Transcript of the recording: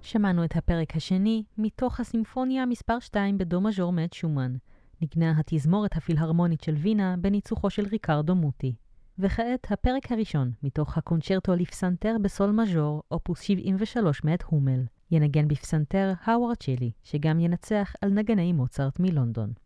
שמענו את הפרק השני מתוך הסימפוניה מספר 2 בדו מז'ור מאת שומן. נגנה התזמורת הפילהרמונית של וינה בניצוחו של ריקרדו מוטי. וכעת הפרק הראשון מתוך הקונצ'רטו לפסנתר בסול מז'ור, אופוס 73 מאת הומל. ינגן בפסנתר האוורד שלי, שגם ינצח על נגני מוצרט מלונדון.